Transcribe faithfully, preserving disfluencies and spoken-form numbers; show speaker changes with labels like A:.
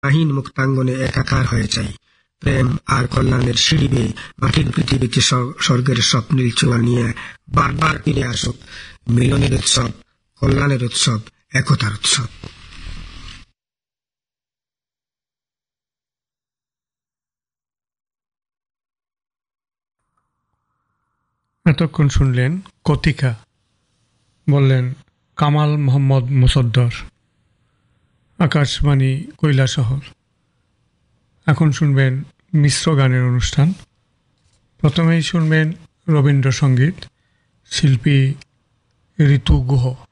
A: সীমাহীন মুক্তাঙ্গনে একাকার হয়ে যায়। প্রেম আর কল্যাণের সিঁড়ি বেয়ে মাটির পৃথিবীতে স্বর্গের স্বপ্নের ছোঁয়া নিয়ে বারবার ফিরে আসুক। মিলনের উৎসব, কল্যাণের উৎসব, একতার উৎসব।
B: এতক্ষণ শুনলেন কতিকা, বললেন কামাল মোহাম্মদ মুসদ্দর, আকাশবাণী কৈলাসহর। এখন শুনবেন মিশ্র গানের অনুষ্ঠান। প্রথমেই শুনবেন রবীন্দ্রসঙ্গীত, শিল্পী ঋতু গুহ।